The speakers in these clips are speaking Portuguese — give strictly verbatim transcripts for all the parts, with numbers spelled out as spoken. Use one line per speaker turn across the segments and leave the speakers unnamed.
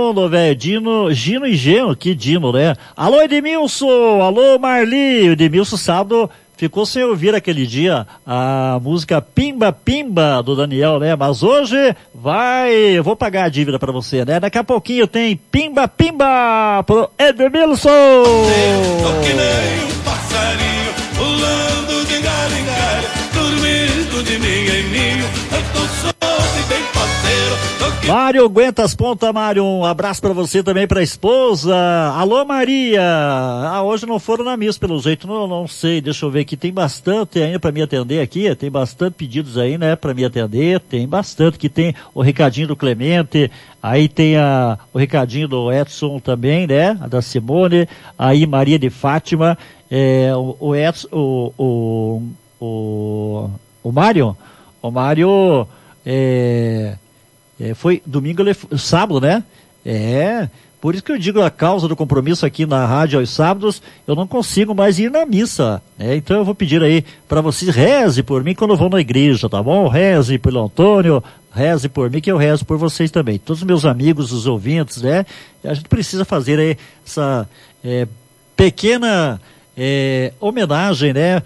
mundo, velho. Dino, Gino e Geno, que Dino, né? Alô, Edmilson! Alô, Marli! O Edmilson sábado ficou sem ouvir aquele dia a música Pimba Pimba do Daniel, né? Mas hoje vai, eu vou pagar a dívida pra você, né? Daqui a pouquinho tem Pimba Pimba pro Edmilson!
Tô que nem um passarinho, pulando de galho em galho, dormindo de ninho em ninho, eu tô solto e bem parceiro. Que...
Mário, aguenta as pontas, Mário. Um abraço pra você também, pra esposa. Alô, Maria. Ah, hoje não foram na missa, pelo jeito, não, não sei. Deixa eu ver aqui. Tem bastante ainda pra me atender aqui. Tem bastante pedidos aí, né, pra me atender. Tem bastante. Que tem o recadinho do Clemente. Aí tem a, o recadinho do Edson também, né? A da Simone. Aí Maria de Fátima. É, o, o Edson, o, o, o, o Mário. O Mário, é... É, foi domingo, ele, sábado, né? É, por isso que eu digo a causa do compromisso aqui na rádio aos sábados, eu não consigo mais ir na missa. É, então eu vou pedir aí para vocês, reze por mim quando eu vou na igreja, tá bom? Reze pelo Antônio, reze por mim que eu rezo por vocês também. Todos os meus amigos, os ouvintes, né? A gente precisa fazer aí essa é, pequena é, homenagem, né?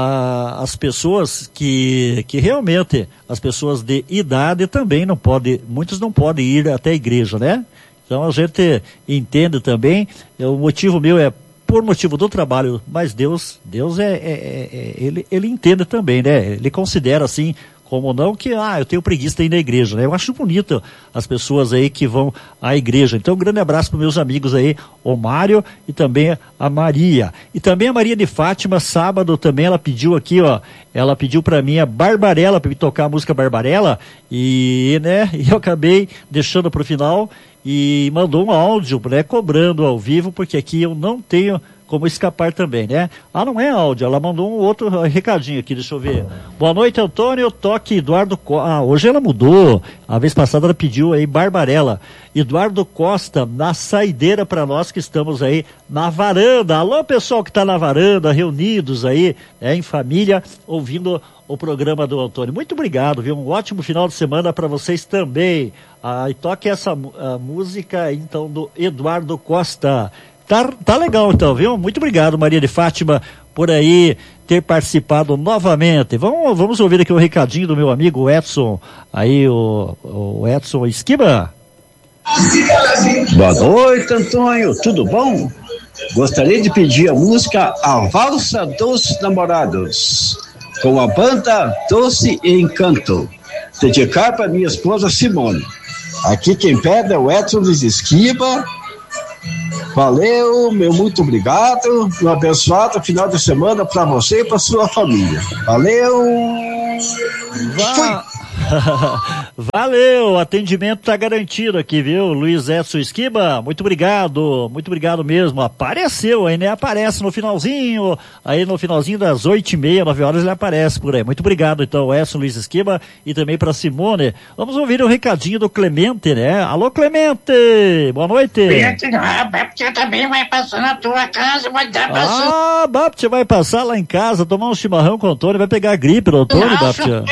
As pessoas que, que realmente, as pessoas de idade também não podem, muitos não podem ir até a igreja, né? Então a gente entende também, o motivo meu é por motivo do trabalho, mas Deus, Deus é, é, é ele, ele entende também, né? Ele considera assim, como não que, ah, eu tenho preguiça de ir na igreja, né? Eu acho bonito as pessoas aí que vão à igreja. Então, um grande abraço para meus amigos aí, o Mário e também a Maria. E também a Maria de Fátima, sábado também, ela pediu aqui, ó, ela pediu para mim a Barbarella, para me tocar a música Barbarella, e, né, e eu acabei deixando para o final e mandou um áudio, né, cobrando ao vivo, porque aqui eu não tenho como escapar também, né? Ah, não é áudio, ela mandou um outro recadinho aqui, deixa eu ver. Boa noite, Antônio, toque Eduardo Costa. Ah, hoje ela mudou. A vez passada ela pediu aí Barbarella. Eduardo Costa, na saideira para nós que estamos aí na varanda. Alô, pessoal que tá na varanda, reunidos aí, é, em família, ouvindo o programa do Antônio. Muito obrigado, viu? Um ótimo final de semana para vocês também. Ah, e toque essa a música, então, do Eduardo Costa. Tá, tá legal então, viu? Muito obrigado, Maria de Fátima, por aí ter participado novamente. Vamos, vamos ouvir aqui o recadinho do meu amigo Edson, aí o, o Edson Esquiba.
Boa noite, Antônio, tudo bom? Gostaria de pedir a música A Valsa dos Namorados, com a banda Doce e Encanto, dedicar para minha esposa Simone. Aqui quem pede é o Edson Luiz Esquiba. Valeu, meu muito obrigado, um abençoado final de semana para você e para sua família. Valeu!
Vá. Valeu, o atendimento tá garantido aqui, viu? Luiz Edson Esquiba, muito obrigado, muito obrigado mesmo. Apareceu aí, né? Aparece no finalzinho, aí no finalzinho das oito e meia, nove horas ele aparece por aí. Muito obrigado, então, Edson Luiz Esquiba e também para Simone. Vamos ouvir o recadinho do Clemente, né? Alô, Clemente! Boa noite!
A Baptia também vai passar na tua casa, vai dar pra
Ah, Baptia vai passar lá em casa, tomar um chimarrão com o Antônio, vai pegar a gripe do Antônio, Baptia.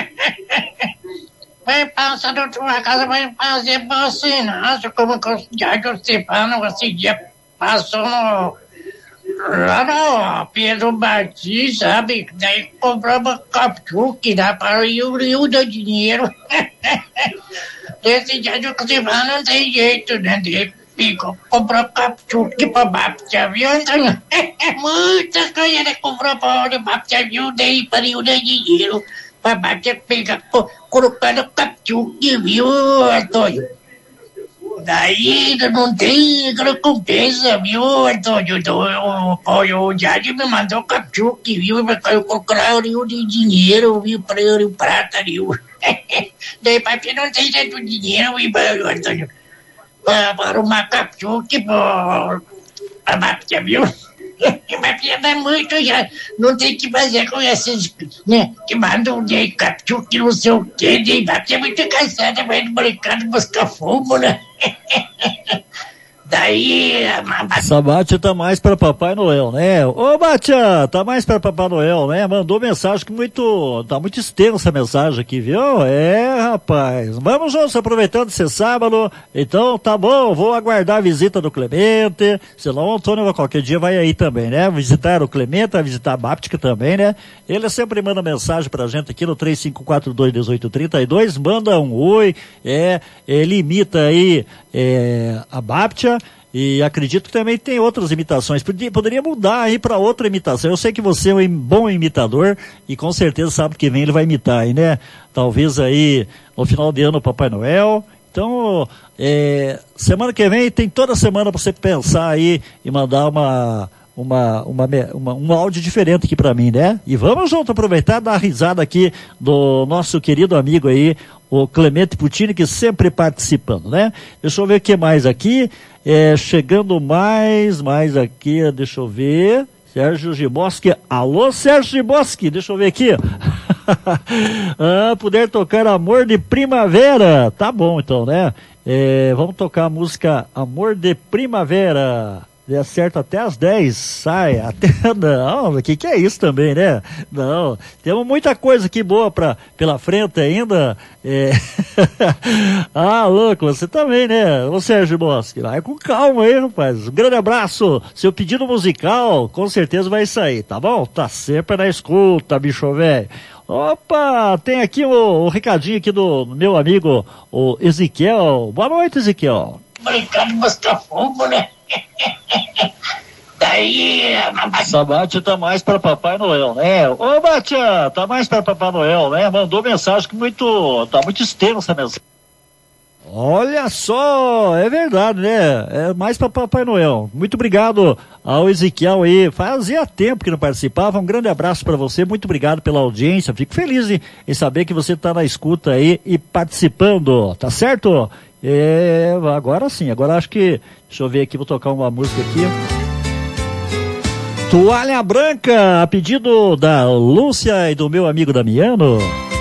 Vai passar na tua casa, vai fazer vacinação, como já que o Stefano esse dia passou no, lá no Pedro Martins, sabe? Daí comprava capchuque, dá para o Rio do dinheiro. Desse dia que o Stefano não tem jeito, né? De Pico, comprou capchuque pra Baptia, viu, Antônio? Muita coisa ele comprou pra o Baptia, viu? Daí para o dinheiro. A Baptia pega, colocando capchuque, viu, Antônio? Daí não tem recompensa, viu, Antônio? O, o, o Jade me mandou capchuque, viu? Eu colocar de dinheiro, viu, para o prata, viu? Daí Baptia não tem tanto dinheiro, viu, Antônio? Para uma capchuque, a Baptia, viu? Mas é muito já, não tem que fazer com esses, né, que mandam de capchuque, não sei o que, de é muito cansada, vai no mercado buscar fumo, né? Daí...
Essa Bátia tá mais pra Papai Noel, né? Ô, Bátia, tá mais pra Papai Noel, né? Mandou mensagem que muito... Tá muito extensa a mensagem aqui, viu? É, rapaz. Vamos juntos, aproveitando esse sábado. Então, tá bom, vou aguardar a visita do Clemente. Senão o Antônio qualquer dia vai aí também, né? Visitar o Clemente, vai visitar a Báptica também, né? Ele sempre manda mensagem pra gente aqui no três cinco quatro dois, um oito três dois. Manda um oi. É, ele imita aí é, a Báptia. E acredito que também tem outras imitações. Poderia, poderia mudar aí para outra imitação. Eu sei que você é um bom imitador e com certeza sábado que vem ele vai imitar aí, né? Talvez aí no final de ano o Papai Noel. Então, é, semana que vem tem toda semana para você pensar aí e mandar uma... Uma, uma, uma, um áudio diferente aqui pra mim, né? E vamos junto aproveitar e dar uma risada aqui do nosso querido amigo aí, o Clemente Puccini, que sempre participando, né? Deixa eu ver o que mais aqui. É, chegando mais, mais aqui, deixa eu ver. Sérgio Giboski. Alô, Sérgio Giboski, deixa eu ver aqui. ah, puder tocar Amor de Primavera. Tá bom então, né? É, vamos tocar a música Amor de Primavera. Dê certo até as dez, sai, até, não, o que que é isso também, né? Não, temos muita coisa aqui boa pra, pela frente ainda, é... ah, louco, você também, né? Ô Sérgio Bosque, vai com calma aí, rapaz, um grande abraço, seu pedido musical, com certeza vai sair, tá bom? Tá sempre na escuta, bicho velho. Opa, tem aqui o, o recadinho aqui do meu amigo, o Ezequiel. Boa noite, Ezequiel.
Brincando de mostrar fogo, né? Daí...
Essa Bátia tá mais pra Papai Noel, né? Ô, Bátia, tá mais pra Papai Noel, né? Mandou mensagem que muito... Tá muito extensa essa mensagem. Olha só, é verdade, né? É mais pra Papai Noel. Muito obrigado ao Ezequiel aí. Fazia tempo que não participava. Um grande abraço pra você. Muito obrigado pela audiência. Fico feliz em, em saber que você tá na escuta aí e participando. Tá certo? É, agora sim, agora acho que, deixa eu ver aqui, vou tocar uma música aqui. Toalha Branca, a pedido da Lúcia e do meu amigo Damiano.